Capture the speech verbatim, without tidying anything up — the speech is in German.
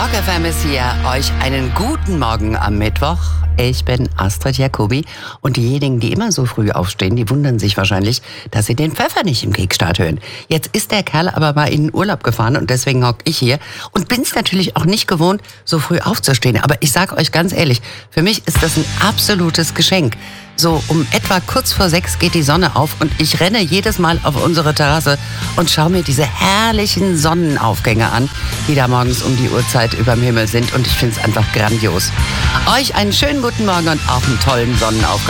Rock F M ist hier. Euch einen guten Morgen am Mittwoch. Ich bin Astrid Jacobi und diejenigen, die immer so früh aufstehen, die wundern sich wahrscheinlich, dass sie den Pfeffer nicht im Kickstart hören. Jetzt ist der Kerl aber mal in den Urlaub gefahren und deswegen hock ich hier und bin es natürlich auch nicht gewohnt, so früh aufzustehen. Aber ich sage euch ganz ehrlich, für mich ist das ein absolutes Geschenk. So um etwa kurz vor sechs geht die Sonne auf und ich renne jedes Mal auf unsere Terrasse und schaue mir diese herrlichen Sonnenaufgänge an, die da morgens um die Uhrzeit überm Himmel sind und ich finde es einfach grandios. Euch einen schönen guten Morgen und auch einen tollen Sonnenaufgang.